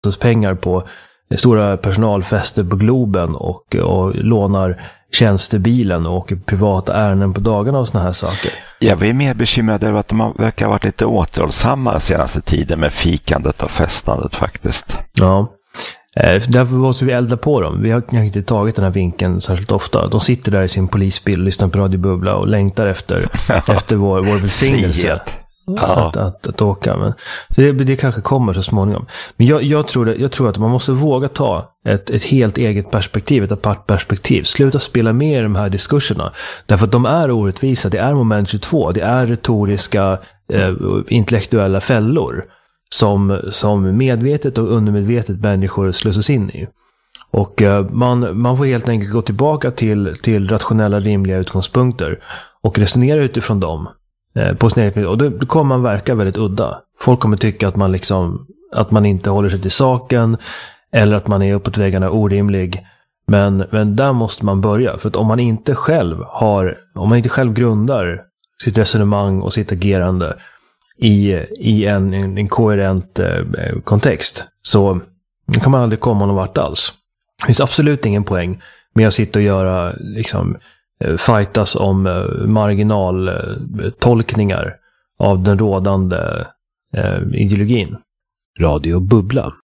pengar på stora personalfester på Globen och lånar tjänstebilen och åker privata ärenden på dagarna och såna här saker. Jag är mer bekymrad över att de verkar ha varit lite återhållsamma senaste tiden med fikandet och festandet faktiskt. Ja, därför måste vi elda på dem. Vi har inte tagit den här vinkeln särskilt ofta. De sitter där i sin polisbil, lyssnar på Radio Bubbla och längtar efter vår välsignelse. Att åka. Men det kanske kommer så småningom. Men jag tror att man måste våga ta ett helt eget perspektiv, ett apart perspektiv. Sluta spela med i de här diskurserna. Därför att de är orättvisa. Det är moment 22. Det är retoriska, intellektuella fällor som medvetet och undermedvetet människor slussas in i. Och man får helt enkelt gå tillbaka till rationella, rimliga utgångspunkter och resonera utifrån dem. På sin egen, och då kommer man verka väldigt udda. Folk kommer tycka att man inte håller sig till saken eller att man är uppåt väggarna orimlig. Men där måste man börja. För att om man inte själv grundar sitt resonemang och sitt agerande i en koherent kontext, så kan man aldrig komma någon vart alls. Det finns absolut ingen poäng med att sitta och göra fightas om marginaltolkningar av den rådande ideologin. Radio Bubbla.